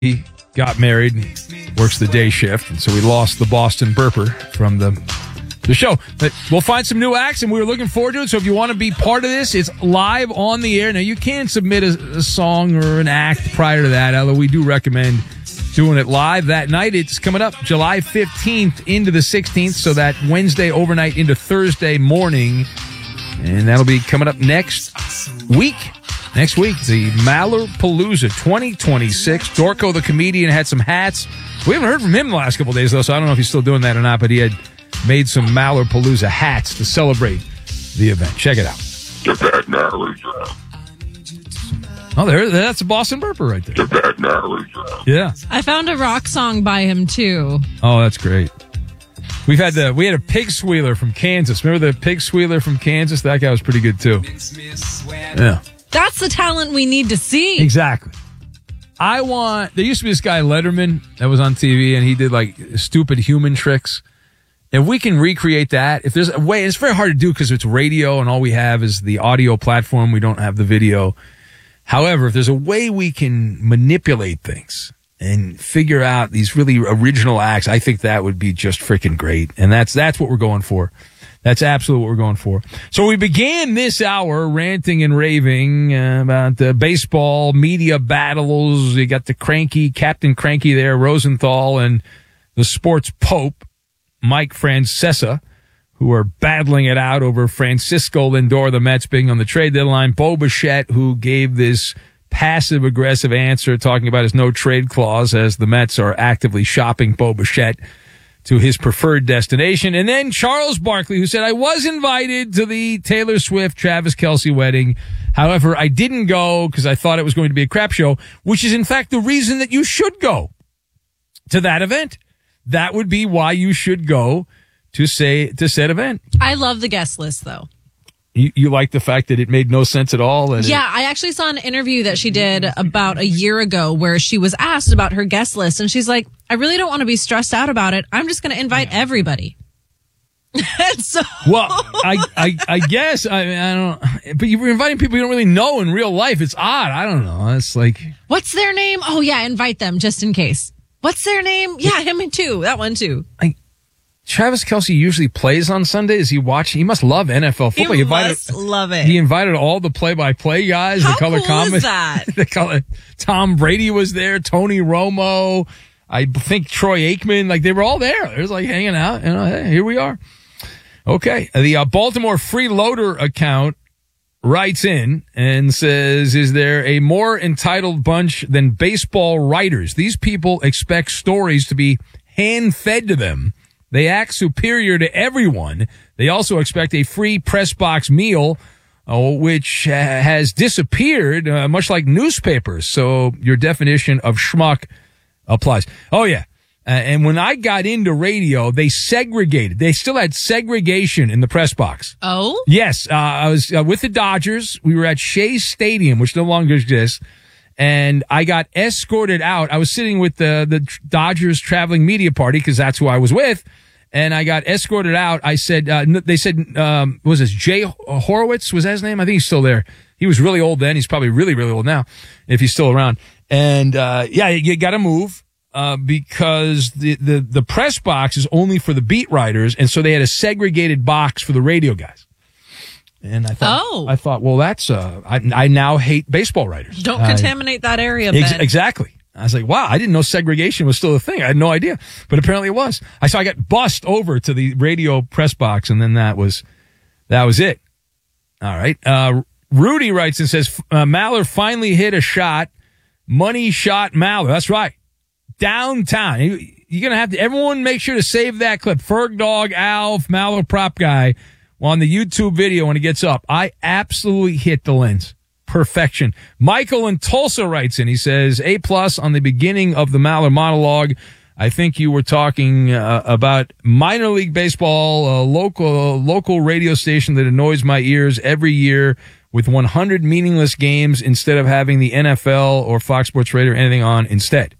He got married, works the day shift, and so we lost the Boston Burper from the show. But we'll find some new acts, and we're looking forward to it. So if you want to be part of this, it's live on the air. Now, you can submit a song or an act prior to that, although we do recommend doing it live that night. It's coming up July 15th into the 16th, so that Wednesday overnight into Thursday morning. And that'll be coming up next week. Next week, the Mallerpalooza 2026. Dorco, the comedian, had some hats. We haven't heard from him the last couple of days, though, so I don't know if he's still doing that or not, but he had made some Mallerpalooza hats to celebrate the event. Check it out. Oh, that's a Boston Burper right there. Yeah. I found a rock song by him, too. Oh, that's great. We had a pig squealer from Kansas. Remember the pig squealer from Kansas? That guy was pretty good, too. Yeah. That's the talent we need to see. Exactly. There used to be this guy, Letterman, that was on TV, and he did, like, stupid human tricks. If we can recreate that, if there's a way, it's very hard to do because it's radio and all we have is the audio platform. We don't have the video. However, if there's a way we can manipulate things and figure out these really original acts, I think that would be just freaking great. And that's what we're going for. That's absolutely what we're going for. So we began this hour ranting and raving about the baseball media battles. You got the Captain Cranky there, Rosenthal, and the sports pope, Mike Francesa, who are battling it out over Francisco Lindor, the Mets being on the trade deadline. Bo Bichette, who gave this passive-aggressive answer talking about his no-trade clause as the Mets are actively shopping Bo Bichette to his preferred destination. And then Charles Barkley, who said, I was invited to the Taylor Swift-Travis Kelce wedding. However, I didn't go because I thought it was going to be a crap show, which is, in fact, the reason that you should go to that event. That would be why you should go to said event. I love the guest list, though. You like the fact that it made no sense at all? Yeah, I actually saw an interview that she did about a year ago where she was asked about her guest list, and she's like, I really don't want to be stressed out about it. I'm just going to invite everybody. So, well, I guess, I don't, but you were inviting people you don't really know in real life. It's odd. I don't know. It's like, what's their name? Oh, yeah, invite them just in case. What's their name? Yeah, him too. That one too. Travis Kelce usually plays on Sundays. He must love NFL football. He must love it. He invited all the play-by-play guys. How the color cool comment, is that? Tom Brady was there. Tony Romo. I think Troy Aikman. Like, they were all there. They was like hanging out. Hey, here we are. Okay. The Baltimore Freeloader account writes in and says, is there a more entitled bunch than baseball writers? These people expect stories to be hand-fed to them. They act superior to everyone. They also expect a free press box meal, which has disappeared, much like newspapers. So your definition of schmuck applies. Oh, yeah. And when I got into radio, they segregated. They still had segregation in the press box. Oh? Yes. I was with the Dodgers. We were at Shea Stadium, which no longer exists. And I got escorted out. I was sitting with the Dodgers traveling media party because that's who I was with. And I got escorted out. I said, they said, was this Jay Horowitz? Was that his name? I think he's still there. He was really old then. He's probably really, really old now, if he's still around. And, yeah, you got to move, because the press box is only for the beat writers. And so they had a segregated box for the radio guys. And I thought, well, that's, I now hate baseball writers. Don't contaminate that area, Ben. Exactly. I was like, wow, I didn't know segregation was still a thing. I had no idea, but apparently it was. I got bussed over to the radio press box, and then that was it. All right. Rudy writes and says, Maller finally hit a shot. Money shot Maller. That's right. Downtown. You're going to have to, everyone make sure to save that clip. Ferg Dog, Alf, Maller prop guy on the YouTube video when it gets up. I absolutely hit the lens. Perfection. Michael in Tulsa writes in. He says, A+ on the beginning of the Maller monologue. I think you were talking about minor league baseball, a local radio station that annoys my ears every year with 100 meaningless games instead of having the NFL or Fox Sports Radio or anything on instead.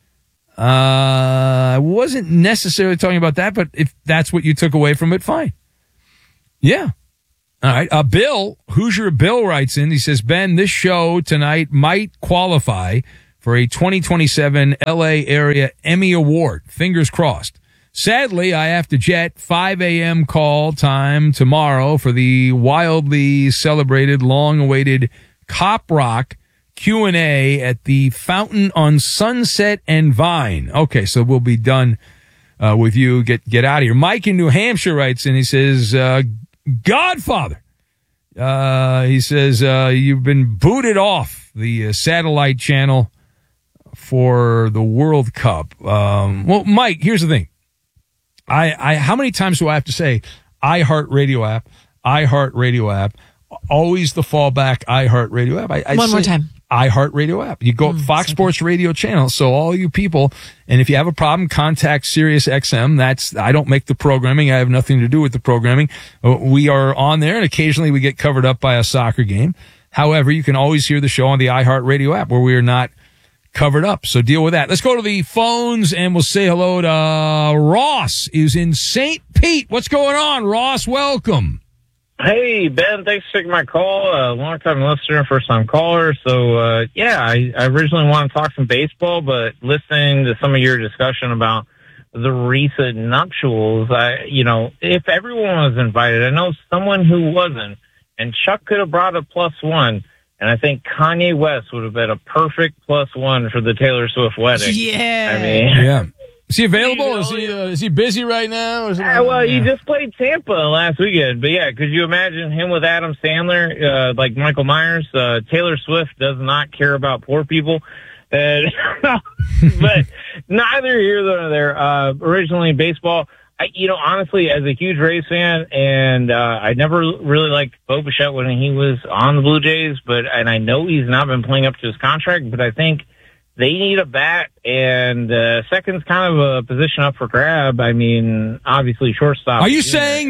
I wasn't necessarily talking about that, but if that's what you took away from it, fine. Yeah. All right. Bill, Hoosier Bill writes in. He says, Ben, this show tonight might qualify for a 2027 LA Area Emmy Award. Fingers crossed. Sadly, I have to jet 5 a.m. call time tomorrow for the wildly celebrated, long-awaited Cop Rock Q&A at the Fountain on Sunset and Vine. Okay, so we'll be done with you. Get out of here. Mike in New Hampshire writes in. He says, Godfather. He says, you've been booted off the satellite channel for the World Cup. Well, Mike, here's the thing. How many times do I have to say iHeartRadio app, always the fallback iHeartRadio app? One more time. iHeartRadio app. You go Fox Sports Radio channel. So all you people, and if you have a problem, contact Sirius XM. I don't make the programming. I have nothing to do with the programming. We are on there, and occasionally we get covered up by a soccer game. However, you can always hear the show on the iHeartRadio app where we are not covered up. So deal with that. Let's go to the phones and we'll say hello to Ross is in St. Pete. What's going on, Ross? Welcome. Hey, Ben, thanks for taking my call. Long-time listener, first-time caller. So, I originally wanted to talk some baseball, but listening to some of your discussion about the recent nuptials, if everyone was invited, I know someone who wasn't, and Chuck could have brought a +1. And I think Kanye West would have been a perfect +1 for the Taylor Swift wedding. Yeah. Yeah. Is he available? Is he busy right now? He just played Tampa last weekend. But yeah, could you imagine him with Adam Sandler, like Michael Myers? Taylor Swift does not care about poor people. But neither here nor there. Originally baseball. Honestly, as a huge Rays fan, and I never really liked Bo Bichette when he was on the Blue Jays, and I know he's not been playing up to his contract, but I think they need a bat, and second's kind of a position up for grab. I mean, obviously shortstop. Are you saying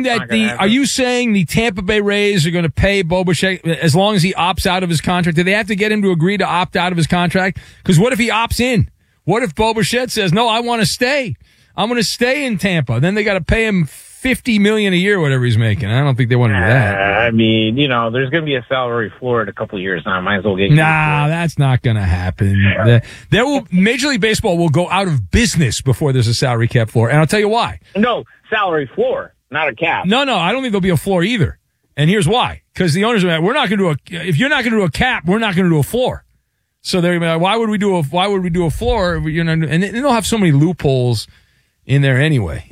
the Tampa Bay Rays are going to pay Bo Bichette as long as he opts out of his contract? Do they have to get him to agree to opt out of his contract? Because what if he opts in? What if Bo Bichette says, no, I want to stay? I'm going to stay in Tampa. Then they got to pay him $50 million a year, whatever he's making. I don't think they want to do that. I mean, there's going to be a salary floor in a couple of years now. Might as well get. Nah, that's not going to happen. Major League Baseball will go out of business before there's a salary cap floor, and I'll tell you why. No, salary floor, not a cap. No, I don't think there'll be a floor either. And here's why: because the owners are like, we're not going to do if you're not going to do a cap, we're not going to do a floor. So they're like, why would we do a floor? And they'll have so many loopholes in there anyway.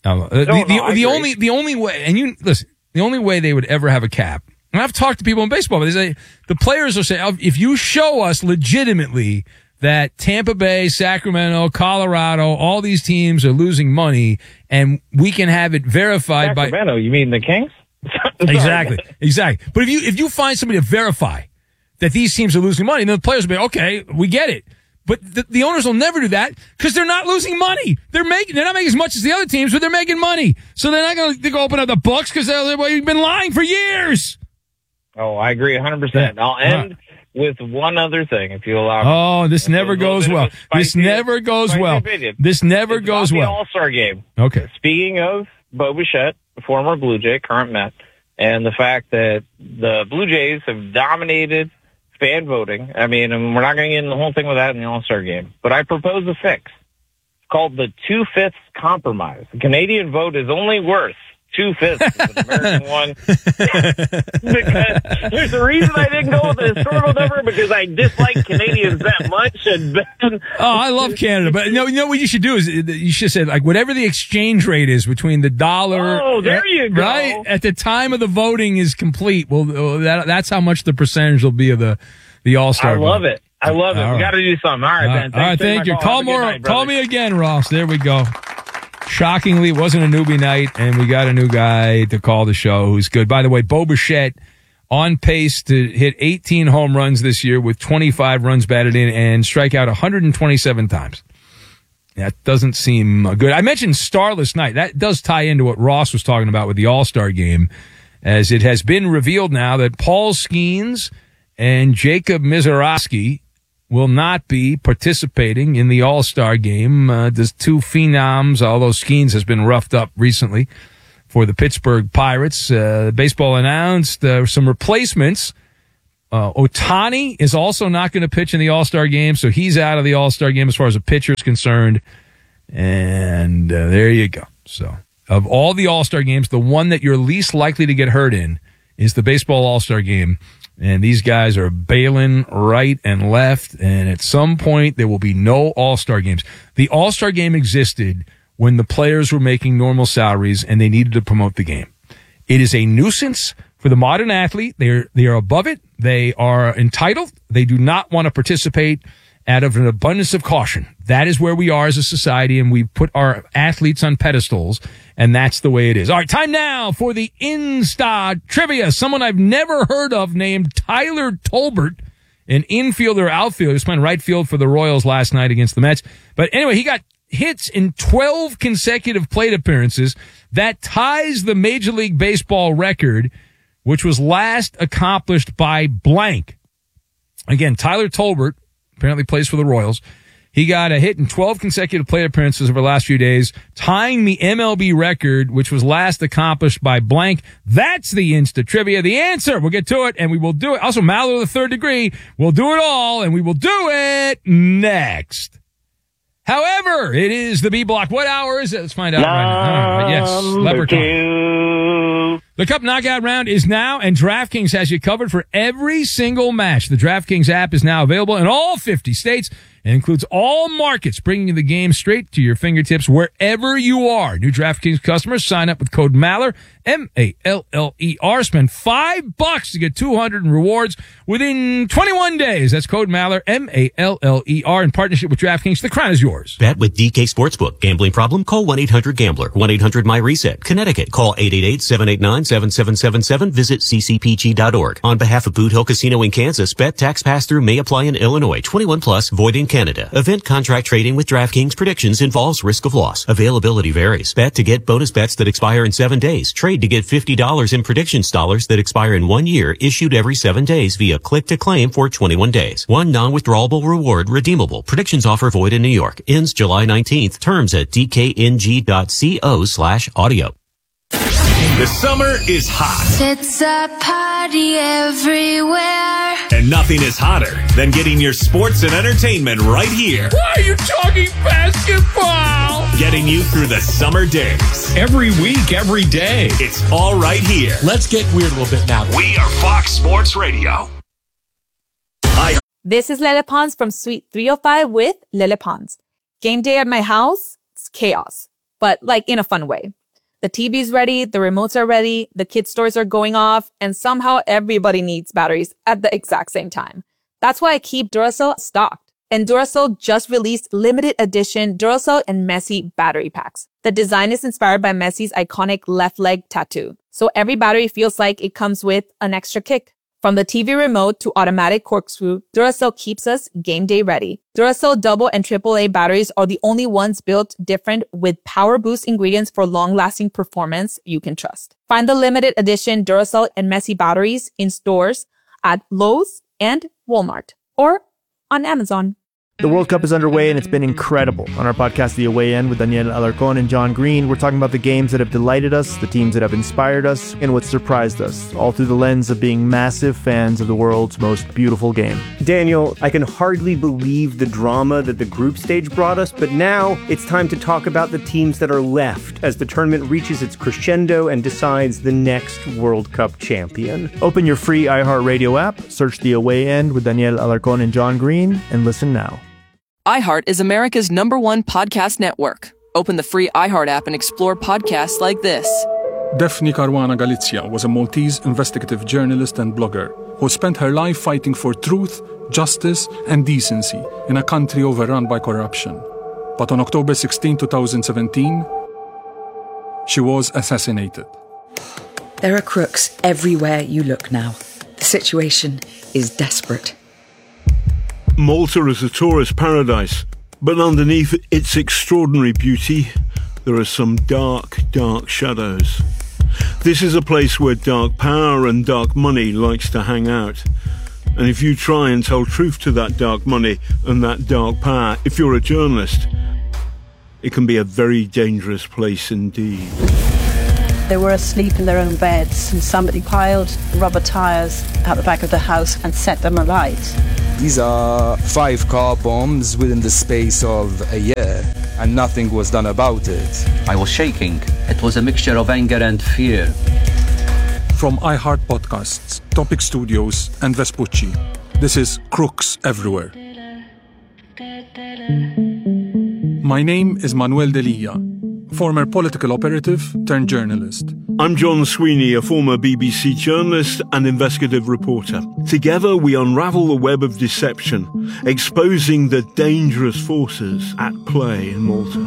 The only way, and you listen, the only way they would ever have a cap, and I've talked to people in baseball, but they say the players will say, if you show us legitimately that Tampa Bay, Sacramento, Colorado, all these teams are losing money, and we can have it verified by Sacramento, you mean the Kings? Exactly. But if you find somebody to verify that these teams are losing money, then the players will be okay, we get it. But the owners will never do that because they're not losing money. They're not making as much as the other teams, but they're making money. So they're not going to go open up the books because you've been lying for years. Oh, I agree 100%. I'll end with one other thing, if you allow me. Oh, this never goes well. This never goes well. This never goes well. The All-Star game. Okay. Speaking of Bo Bichette, former Blue Jay, current Met, and the fact that the Blue Jays have dominated fan voting. I mean, and we're not going to get into the whole thing with that in the All-Star game. But I propose a fix. It's called the 2/5 compromise. The Canadian vote is only worth 2/5 of an American one. Because there's a reason I didn't go with the historical number, because I dislike Canadians that much. And Ben, I love Canada. But you know what you should do is you should say, like, whatever the exchange rate is between the dollar. Oh, there you go. Right? At the time of the voting is complete. Well, that's how much the percentage will be of the All-Star vote. I love it. I love it. We got to do something. All right, Ben. All right, thank you. Call me again, Ross. There we go. Shockingly, it wasn't a newbie night, and we got a new guy to call the show who's good. By the way, Bo Bichette on pace to hit 18 home runs this year with 25 runs batted in and strike out 127 times. That doesn't seem good. I mentioned Starless Night. That does tie into what Ross was talking about with the All-Star game, as it has been revealed now that Paul Skeens and Jacob Misiorowski will not be participating in the All-Star game. There's two phenoms, although Skeens has been roughed up recently for the Pittsburgh Pirates. Baseball announced some replacements Ohtani is also not going to pitch in the All-Star game, so he's out of the All-Star game as far as a pitcher is concerned. And there you go. So of all the All-Star games, the one that you're least likely to get hurt in is the baseball All-Star game. And these guys are bailing right and left. And at some point, there will be no All-Star games. The All-Star game existed when the players were making normal salaries and they needed to promote the game. It is a nuisance for the modern athlete. They are above it. They are entitled. They do not want to participate out of an abundance of caution. That is where we are as a society, and we put our athletes on pedestals, and that's the way it is. All right, time now for the Insta Trivia. Someone I've never heard of named Tyler Tolbert, an infielder, outfielder. He was playing right field for the Royals last night against the Mets. But anyway, he got hits in 12 consecutive plate appearances. That ties the Major League Baseball record, which was last accomplished by blank. Again, Tyler Tolbert apparently plays for the Royals. He got a hit in 12 consecutive plate appearances over the last few days, tying the MLB record, which was last accomplished by blank. That's the Insta Trivia. The answer, we'll get to it, and we will do it. Also, Maller of the Third Degree, we'll do it all, and we will do it next. However, it is the B Block. What hour is it? Let's find out right now. Yes, Leprechaun. The Cup Knockout Round is now, and DraftKings has you covered for every single match. The DraftKings app is now available in all 50 states and includes all markets, bringing the game straight to your fingertips wherever you are. New DraftKings customers sign up with code MALLER, M-A-L-L-E-R. Spend $5 to get $200 in rewards within 21 days. That's code MALLER, M-A-L-L-E-R. In partnership with DraftKings, the crown is yours. Bet with DK Sportsbook. Gambling problem? Call 1-800-GAMBLER. 1-800-MyReset. Connecticut. Call 888-789-7777. Visit ccpg.org. On behalf of Boot Hill Casino in Kansas, bet tax pass-through may apply in Illinois. 21 plus, void in Canada. Event contract trading with DraftKings predictions involves risk of loss. Availability varies. Bet to get bonus bets that expire in 7 days. Trade to get $50 in predictions dollars that expire in 1 year, issued every 7 days via click to claim for 21 days. One non-withdrawable reward redeemable. Predictions offer void in New York. Ends July 19th. Terms at dkng.co/audio. The summer is hot. It's a party everywhere. And nothing is hotter than getting your sports and entertainment right here. Why are you talking basketball? Getting you through the summer days. Every week, every day. It's all right here. Let's get weird a little bit now. We are Fox Sports Radio. This is Lele Pons from Suite 305 with Lele Pons. Game day at my house, it's chaos, but like in a fun way. The TV's ready, the remotes are ready, the kids' toys are going off, and somehow everybody needs batteries at the exact same time. That's why I keep Duracell stocked. And Duracell just released limited edition Duracell and Messi battery packs. The design is inspired by Messi's iconic left leg tattoo. So every battery feels like it comes with an extra kick. From the TV remote to automatic corkscrew, Duracell keeps us game day ready. Duracell double and AAA batteries are the only ones built different with power boost ingredients for long-lasting performance you can trust. Find the limited edition Duracell and Messi batteries in stores at Lowe's and Walmart or on Amazon. The World Cup is underway and it's been incredible. On our podcast, The Away End, with Daniel Alarcón and John Green, we're talking about the games that have delighted us, the teams that have inspired us, and what surprised us, all through the lens of being massive fans of the world's most beautiful game. Daniel, I can hardly believe the drama that the group stage brought us, but now it's time to talk about the teams that are left as the tournament reaches its crescendo and decides the next World Cup champion. Open your free iHeartRadio app, search The Away End with Daniel Alarcón and John Green, and listen now. iHeart is America's #1 podcast network. Open the free iHeart app and explore podcasts like this. Daphne Caruana Galizia was a Maltese investigative journalist and blogger who spent her life fighting for truth, justice, and decency in a country overrun by corruption. But on October 16, 2017, she was assassinated. There are crooks everywhere you look now. The situation is desperate. Malta is a tourist paradise, but underneath its extraordinary beauty, there are some dark, dark shadows. This is a place where dark power and dark money likes to hang out. And if you try and tell truth to that dark money and that dark power, if you're a journalist, it can be a very dangerous place indeed. They were asleep in their own beds, and somebody piled rubber tires out the back of the house and set them alight. These are 5 car bombs within the space of a year, and nothing was done about it. I was shaking. It was a mixture of anger and fear. From iHeart Podcasts, Topic Studios, and Vespucci, this is Crooks Everywhere. My name is Manuel Delia, former political operative turned journalist. I'm John Sweeney, a former BBC journalist and investigative reporter. Together we unravel the web of deception, exposing the dangerous forces at play in Malta.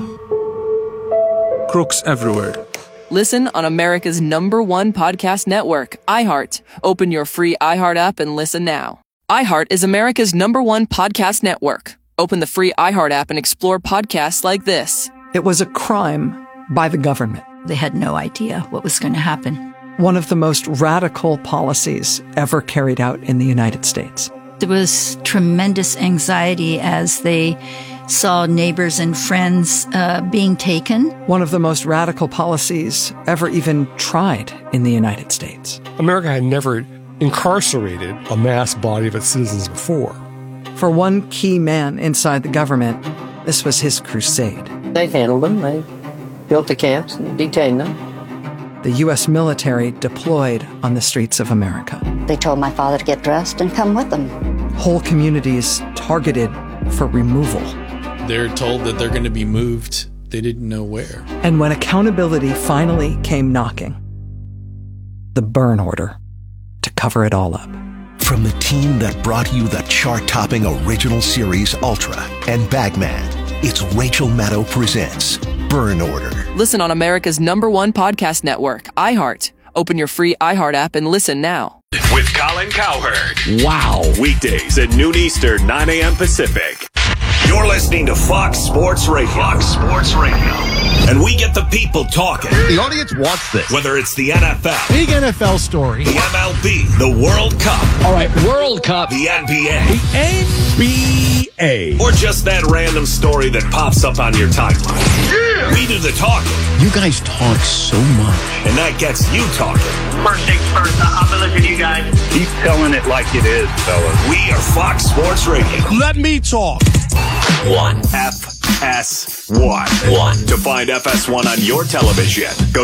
Crooks Everywhere. Listen on America's #1 podcast network, iHeart. Open your free iHeart app and listen now. iHeart is America's #1 podcast network. Open the free iHeart app and explore podcasts like this. It was a crime by the government. They had no idea what was going to happen. One of the most radical policies ever carried out in the United States. There was tremendous anxiety as they saw neighbors and friends being taken. One of the most radical policies ever even tried in the United States. America had never incarcerated a mass body of its citizens before. For one key man inside the government, this was his crusade. They handled them. They built the camps and detained them. The U.S. military deployed on the streets of America. They told my father to get dressed and come with them. Whole communities targeted for removal. They're told that they're going to be moved. They didn't know where. And when accountability finally came knocking, the burn order to cover it all up. From the team that brought you the chart-topping original series Ultra and Bagman, it's Rachel Maddow presents Burn Order. Listen on America's #1 podcast network, iHeart. Open your free iHeart app and listen now. With Colin Cowherd. Wow. Weekdays at noon Eastern, 9 a.m. Pacific. You're listening to Fox Sports Radio. Fox Sports Radio. And we get the people talking. The audience wants this. Whether it's the NFL. Big NFL story. The MLB. The World Cup. All right, World Cup. The NBA. The NBA. Or just that random story that pops up on your timeline. Yeah! We do the talking. You guys talk so much. And that gets you talking. First things first, I'm going to listen to you guys. Keep telling it like it is, fellas. We are Fox Sports Radio. Let me talk. 1. FS1. To find FS1 on your television, go